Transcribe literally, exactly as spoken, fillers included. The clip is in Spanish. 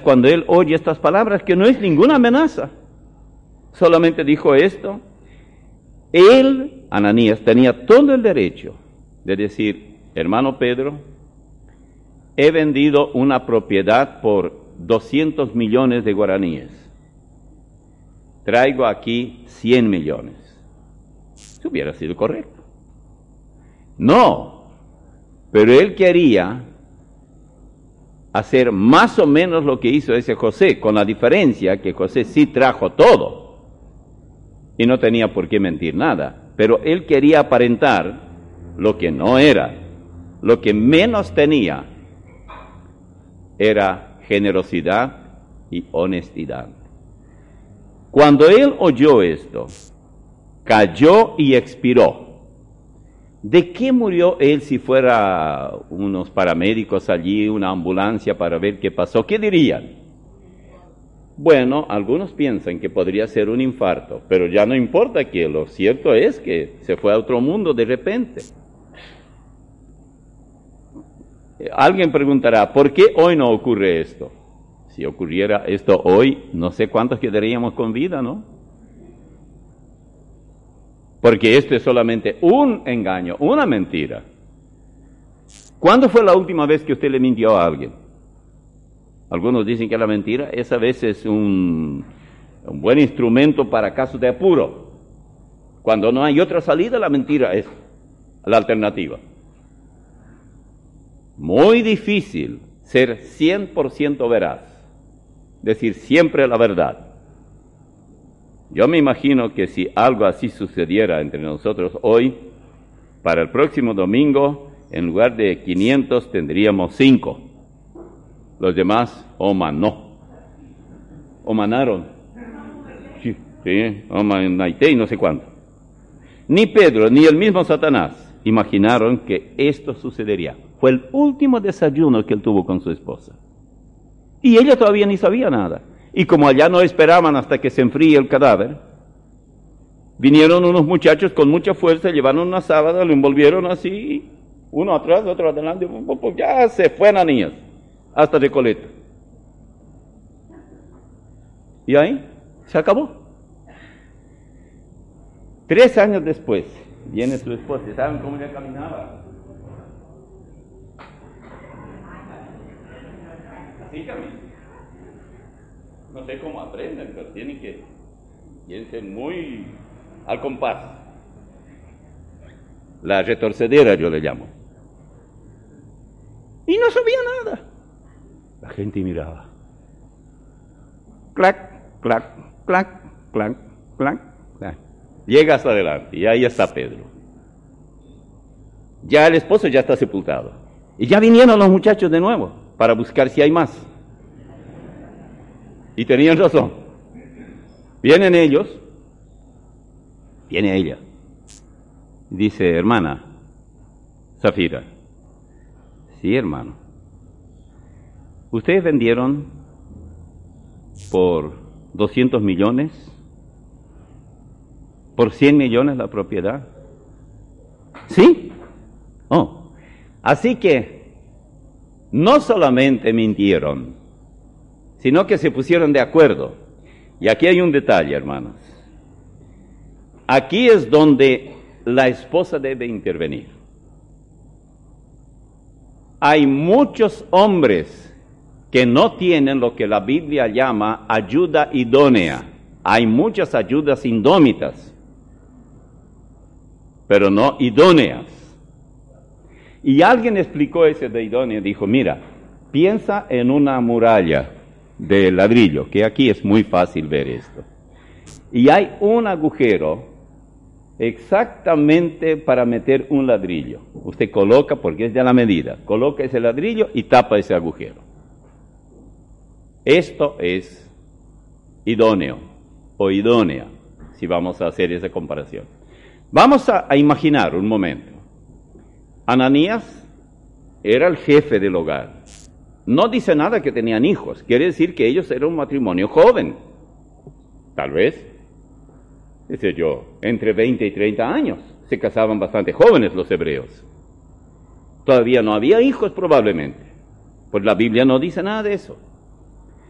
Cuando él oye estas palabras, que no es ninguna amenaza, solamente dijo esto, él, Ananías, tenía todo el derecho de decir: hermano Pedro, he vendido una propiedad por doscientos millones de guaraníes, traigo aquí cien millones. Eso hubiera sido correcto. No, pero él quería hacer más o menos lo que hizo ese José, con la diferencia que José sí trajo todo y no tenía por qué mentir nada, pero él quería aparentar lo que no era. Lo que menos tenía era generosidad y honestidad. Cuando él oyó esto, cayó y expiró. ¿De qué murió él si fuera unos paramédicos allí, una ambulancia para ver qué pasó? ¿Qué dirían? Bueno, algunos piensan que podría ser un infarto, pero ya no importa, que lo cierto es que se fue a otro mundo de repente. Alguien preguntará, ¿por qué hoy no ocurre esto? Si ocurriera esto hoy, no sé cuántos quedaríamos con vida, ¿no? Porque esto es solamente un engaño, una mentira. ¿Cuándo fue la última vez que usted le mintió a alguien? Algunos dicen que la mentira esa vez es un, un buen instrumento para casos de apuro. Cuando no hay otra salida, la mentira es la alternativa. Muy difícil ser cien por ciento veraz, decir siempre la verdad. Yo me imagino que si algo así sucediera entre nosotros hoy, para el próximo domingo, en lugar de quinientos, tendríamos cinco. Los demás, omanó. Omanaron. Sí, sí, omanaité y no sé cuánto. Ni Pedro, ni el mismo Satanás imaginaron que esto sucedería. Fue el último desayuno que él tuvo con su esposa. Y ella todavía ni sabía nada. Y como allá no esperaban hasta que se enfríe el cadáver, vinieron unos muchachos con mucha fuerza, llevaron una sábana, lo envolvieron así, uno atrás, otro adelante, ya se fue Ananías, hasta Recoleta. Y ahí se acabó. Tres años después, viene su esposa, ¿saben cómo ella caminaba? Así camina. No sé cómo aprenden, pero tienen que, tienen que ser muy al compás. La retorcedera yo le llamo. Y no sabía nada. La gente miraba. Clac, clac, clac, clac, clac, clac. Llega hasta adelante y ahí está Pedro. Ya el esposo ya está sepultado. Y ya vinieron los muchachos de nuevo para buscar si hay más. Y tenían razón. Vienen ellos, viene ella. Dice, hermana Zafira, sí, hermano, ¿ustedes vendieron por doscientos millones? ¿Por cien millones la propiedad? ¿Sí? Oh, así que no solamente mintieron, sino que se pusieron de acuerdo. Y aquí hay un detalle, hermanos. Aquí es donde la esposa debe intervenir. Hay muchos hombres que no tienen lo que la Biblia llama ayuda idónea. Hay muchas ayudas indómitas, pero no idóneas. Y alguien explicó ese de idónea, dijo, mira, piensa en una muralla de ladrillo, que aquí es muy fácil ver esto. Y hay un agujero exactamente para meter un ladrillo. Usted coloca, porque es de la medida, coloca ese ladrillo y tapa ese agujero. Esto es idóneo o idónea, si vamos a hacer esa comparación. Vamos a, a imaginar un momento. Ananías era el jefe del hogar. No dice nada que tenían hijos, quiere decir que ellos eran un matrimonio joven. Tal vez, dice yo, entre veinte y treinta años. Se casaban bastante jóvenes los hebreos. Todavía no había hijos probablemente, pues la Biblia no dice nada de eso.